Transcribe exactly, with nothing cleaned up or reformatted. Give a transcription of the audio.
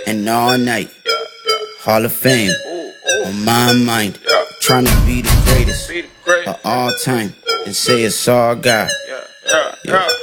and all night. Hall of Fame on my mind. Trying to be the greatest of all time and say it's all God. Yeah.